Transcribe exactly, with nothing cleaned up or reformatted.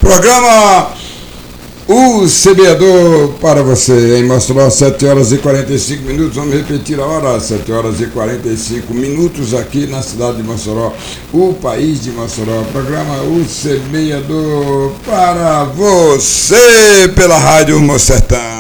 Programa O Semeador para você, em Mossoró, sete horas e quarenta e cinco minutos. Vamos repetir a hora, sete horas e quarenta e cinco minutos, aqui na cidade de Mossoró, o país de Mossoró. Programa O Semeador para você, pela Rádio Mossertão.